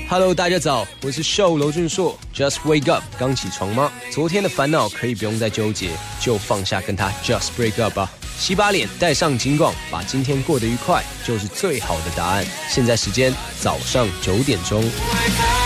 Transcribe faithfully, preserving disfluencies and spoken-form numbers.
Hello， 大家早，我是秀娄俊硕。Just wake up， 刚起床吗？昨天的烦恼可以不用再纠结，就放下，跟他 Just break up 吧。洗把脸，戴上警广，把今天过得愉快，就是最好的答案。现在时间早上九点钟。